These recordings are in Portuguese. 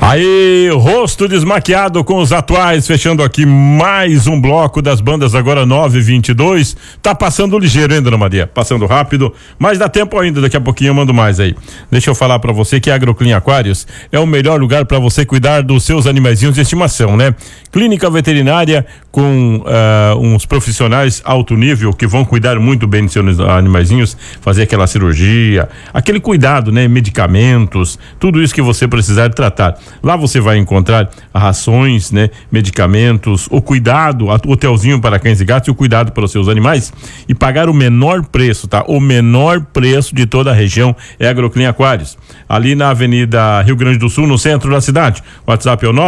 Aí, rosto desmaquiado com os atuais, fechando aqui mais um bloco das bandas, agora 9h22. Tá passando ligeiro, hein, dona Maria? Passando rápido, mas dá tempo ainda, daqui a pouquinho eu mando mais aí. Deixa eu falar pra você que a Agroclin Aquários é o melhor lugar pra você cuidar dos seus animaizinhos de estimação, né? Clínica veterinária com uns profissionais alto nível que vão cuidar muito bem dos seus animaizinhos, fazer aquela cirurgia, aquele cuidado, né? Medicamentos, tudo isso que você precisar tratar. Lá você vai encontrar rações, né? Medicamentos, o cuidado, o hotelzinho para cães e gatos e o cuidado para os seus animais e pagar o menor preço, tá? O menor preço de toda a região é a Agroclin Aquários. Ali na Avenida Rio Grande do Sul, no centro da cidade. O WhatsApp é o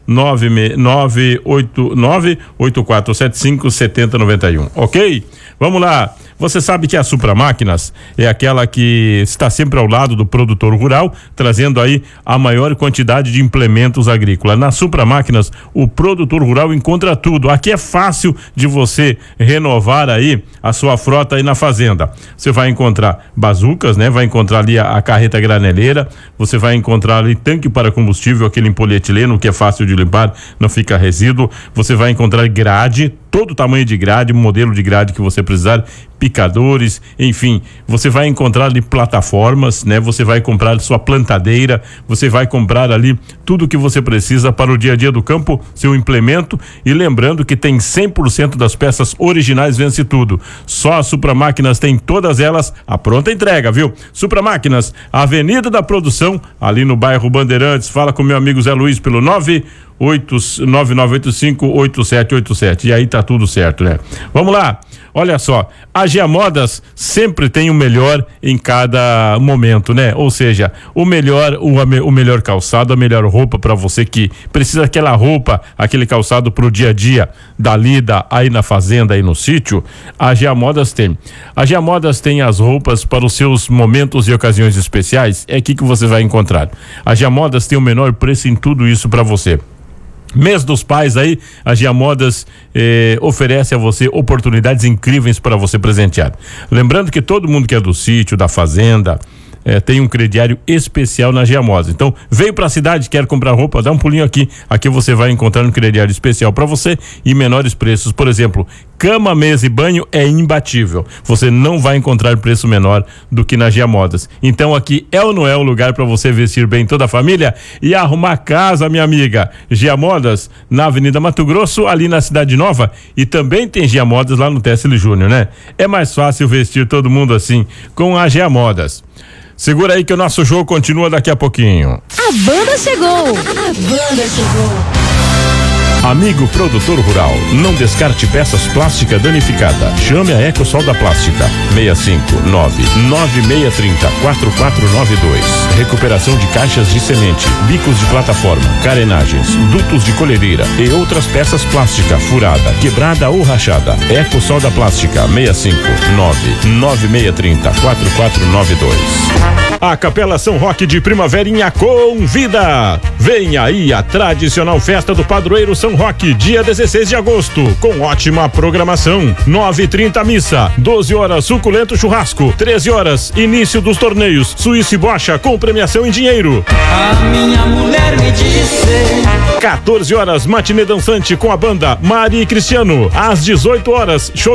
99989-8475-7091, ok? Vamos lá. Você sabe que a Supra Máquinas é aquela que está sempre ao lado do produtor rural, trazendo aí a maior quantidade de implementos agrícolas. Na Supra Máquinas, o produtor rural encontra tudo. Aqui é fácil de você renovar aí a sua frota aí na fazenda. Você vai encontrar bazucas, né? Vai encontrar ali a carreta graneleira, você vai encontrar ali tanque para combustível, aquele em polietileno que é fácil de limpar, não fica resíduo. Você vai encontrar grade, todo tamanho de grade, modelo de grade que você precisar, picadores, enfim, você vai encontrar ali plataformas, né? Você vai comprar sua plantadeira, você vai comprar ali tudo que você precisa para o dia a dia do campo, seu implemento, e lembrando que tem 100% das peças originais, vence tudo. Só a Supra Máquinas tem todas elas a pronta entrega, viu? Supra Máquinas, Avenida da Produção, ali no bairro Bandeirantes. Fala com meu amigo Zé Luiz pelo 9985-8787. E aí tá tudo certo, né? Vamos lá. Olha só, a GA Modas sempre tem o melhor em cada momento, né? Ou seja, o melhor calçado, a melhor roupa para você que precisa daquela roupa, aquele calçado pro dia a dia da lida aí na fazenda, aí no sítio. A GA Modas tem. A GA Modas tem as roupas para os seus momentos e ocasiões especiais. É aqui que você vai encontrar. A GA Modas tem o menor preço em tudo isso para você. Mês dos Pais aí, a GA Modas oferece a você oportunidades incríveis para você presentear. Lembrando que todo mundo que é do sítio, da fazenda, tem um crediário especial na GA Modas. Então, veio pra cidade, quer comprar roupa, dá um pulinho aqui. Aqui você vai encontrar um crediário especial para você e menores preços. Por exemplo, cama, mesa e banho é imbatível. Você não vai encontrar preço menor do que na GA Modas. Então, aqui é ou não é o lugar para você vestir bem toda a família e arrumar casa, minha amiga? GA Modas na Avenida Mato Grosso, ali na Cidade Nova, e também tem GA Modas lá no Tessile Júnior, né? É mais fácil vestir todo mundo assim com a GA Modas. Segura aí que o nosso jogo continua daqui a pouquinho. A banda chegou! A banda chegou! Amigo produtor rural, não descarte peças plásticas danificadas. Chame a Ecosol da Plástica. 659-9630-4492. Recuperação de caixas de semente, bicos de plataforma, carenagens, dutos de colhedeira e outras peças plásticas furada, quebrada ou rachada. Ecosol da Plástica. 659-9630-4492. A Capela São Roque de Primaverinha convida! Vem aí a tradicional festa do padroeiro São Roque, dia 16 de agosto, com ótima programação. 9h30 missa, 12 horas suculento churrasco, 13 horas início dos torneios Suíça e Bocha com premiação em dinheiro. A minha mulher me disse. 14 horas matinê dançante com a banda Mari e Cristiano. Às 18 horas show